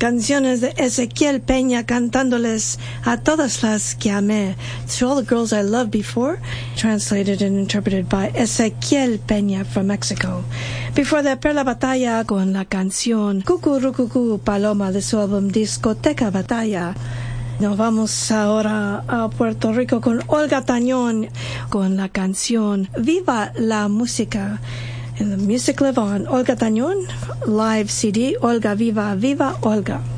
canciones de Ezequiel Peña cantándoles a todas las que amé. To all the girls I loved before, translated and interpreted by Ezequiel Peña from Mexico. Before that, Per la Batalla con la canción Cucurucucú Paloma de su álbum Discoteca Batalla. Nos vamos ahora a Puerto Rico con Olga Tañón con la canción Viva la Música. And the music live on. Olga Tañón, live CD, Olga Viva, Viva Olga.